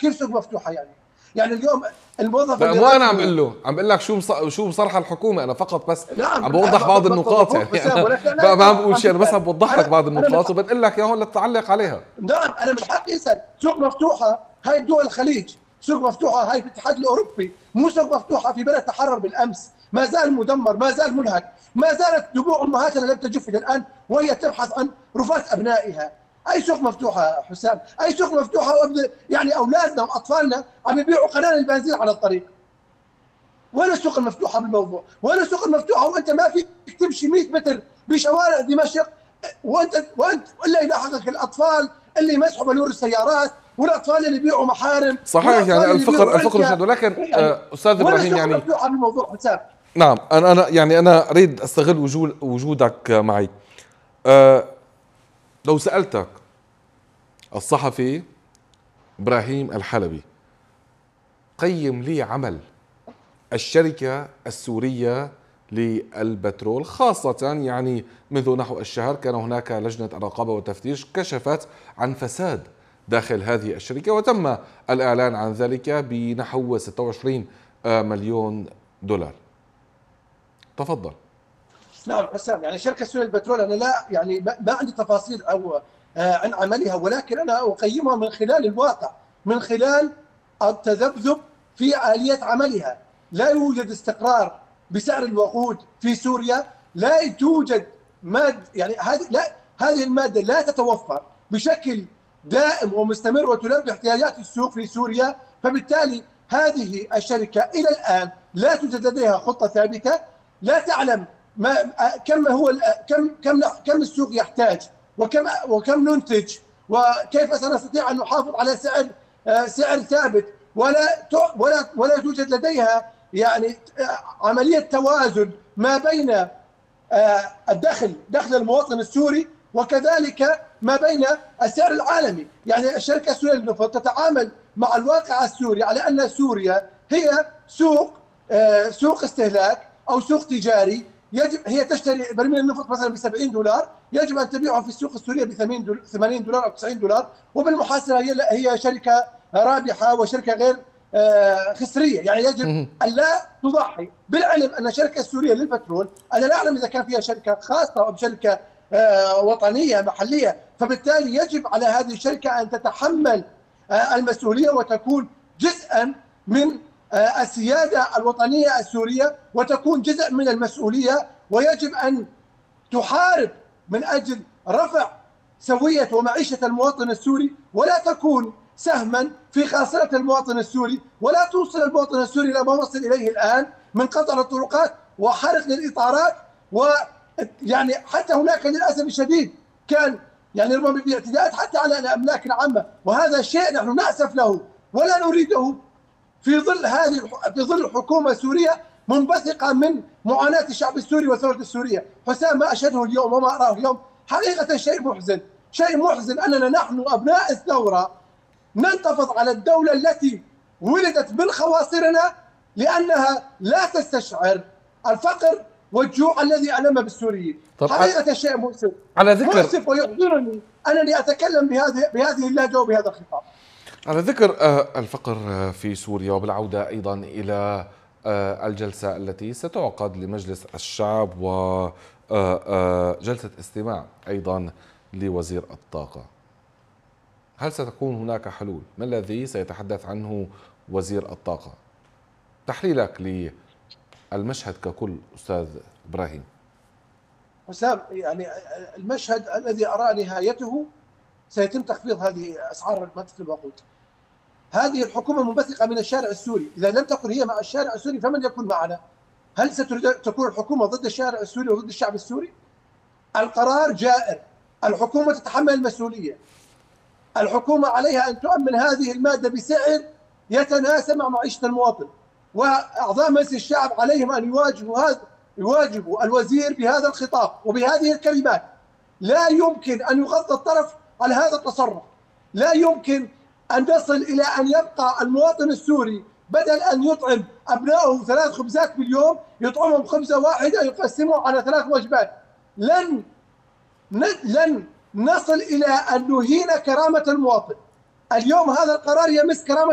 كيف سوق مفتوحه يعني اليوم الموظف لا، اللي مو انا عم راتبه، بقول له، عم بقول لك شو بصرح الحكومه، انا فقط بس نعم عم بوضح بعض النقاط مضبوط يعني. حسام، انا ولكن ما عم بقول عن شيء، انا بس تسال. عم بوضح لك انا بعض انا من النقاط وبنقول لك اياها لتعلق عليها. نعم انا من حقي اسال. سوق مفتوحه هاي دول الخليج، سوق مفتوحه هاي في الاتحاد الاوروبي، مو سوق مفتوحه في بلد تحرر بالامس، ما زال مدمر، ما زال منهك، ما زالت دموع امهاتنا لم تجف الى الان وهي تبحث عن رفات ابنائها. اي سوق مفتوحه حسام؟ اي سوق مفتوحه يعني اولادنا واطفالنا عم يبيعوا قنان البنزين على الطريق. وين السوق المفتوحه بالموضوع؟ وين السوق المفتوحه وانت ما فيك تمشي 100 متر بشوارع دمشق وانت الا يلاحقك الاطفال اللي يمسحوا بنور السيارات، والاطفال اللي يبيعوا محارم، صحيح، والاطفال يعني اللي يبيعوا الفقر علكه. مشهد، ولكن يعني استاذ وين ابراهيم السوق يعني المفتوحه بالموضوع حسام؟ نعم، انا اريد استغل وجودك معي. أه لو سالتك الصحفي ابراهيم الحلبي قيم لي عمل الشركة السورية للبترول خاصة، يعني منذ نحو الشهر كان هناك لجنة الرقابة والتفتيش كشفت عن فساد داخل هذه الشركة، وتم الإعلان عن ذلك بنحو 26 مليون دولار. تفضل. نعم حسام، يعني شركه سوريا للبترول انا لا يعني ما عندي تفاصيل او عن عملها، ولكن انا اقيمها من خلال الواقع، من خلال التذبذب في اليه عملها. لا يوجد استقرار بسعر الوقود في سوريا، لا توجد يعني هذه الماده لا تتوفر بشكل دائم ومستمر وتلبي احتياجات السوق في سوريا، فبالتالي هذه الشركه الى الان لا توجد لديها خطه ثابته، لا تعلم ما كم هو كم السوق يحتاج، وكم ننتج، وكيف سنستطيع ان نحافظ على سعر ثابت، ولا توجد لديها يعني عمليه توازن ما بين دخل المواطن السوري وكذلك ما بين السعر العالمي. يعني الشركه السوريه للنفط تتعامل مع الواقع السوري على ان سوريا هي سوق استهلاك او سوق تجاري، يجب هي تشتري برميل النفط مثلا ب 70 دولار، يجب ان تبيعه في السوق السوريه ب 80 دولار او 90 دولار، وبالمحاسبه هي شركه رابحه وشركه غير خسريه. يعني يجب ان لا تضحي بالعلم ان الشركه السوريه للبترول، انا لا اعلم اذا كان فيها شركه خاصه او شركه وطنيه محليه، فبالتالي يجب على هذه الشركه ان تتحمل المسؤوليه وتكون جزءا من السياده الوطنيه السوريه، وتكون جزء من المسؤوليه، ويجب ان تحارب من اجل رفع سويه ومعيشه المواطن السوري، ولا تكون سهما في خاصره المواطن السوري، ولا توصل المواطن السوري الى ما وصل اليه الان من قطع الطرقات وحرق للاطارات. ويعني حتى هناك للاسف الشديد كان يعني ربما في اعتداءات حتى على الاملاك العامه، وهذا شيء نحن ناسف له ولا نريده في ظل حكومه سوريه منبثقه من معاناه الشعب السوري والثوره السوريه. حسام، ما اشهده اليوم وما اراه اليوم حقيقه شيء محزن، شيء محزن اننا نحن ابناء الثوره ننتفض على الدوله التي ولدت من خواصرنا لانها لا تستشعر الفقر والجوع الذي ألم بالسوريين. حقيقة شيء مؤسف، على ذكر مؤسف، ويحزنني أنني أتكلم بهذه اللهجة وبهذا الخطاب. على ذكر الفقر في سوريا، وبالعودة أيضا إلى الجلسة التي ستعقد لمجلس الشعب وجلسة استماع أيضا لوزير الطاقة، هل ستكون هناك حلول؟ ما الذي سيتحدث عنه وزير الطاقة؟ تحليلك للمشهد ككل أستاذ إبراهيم. حسام، يعني المشهد الذي أرى نهايته سيتم تخفيض هذه أسعار مادة الوقود. هذه الحكومة منبثقة من الشارع السوري، إذا لم تكن هي مع الشارع السوري فمن يكون معنا؟ هل ستكون الحكومة ضد الشارع السوري وضد الشعب السوري؟ القرار جائر، الحكومة تتحمل المسؤولية، الحكومة عليها أن تؤمن هذه المادة بسعر يتناسب مع معيشة المواطن، وأعضاء مجلس الشعب عليهم أن يواجهوا الوزير بهذا الخطاب وبهذه الكلمات. لا يمكن أن يغض الطرف على هذا التصرف، لا يمكن أن نصل إلى أن يبقى المواطن السوري بدل أن يطعم أبنائه 3 خبزات باليوم يطعمهم خبزة واحدة يقسمها على 3 وجبات. لن نصل إلى أن نهين كرامة المواطن. اليوم هذا القرار يمس كرامة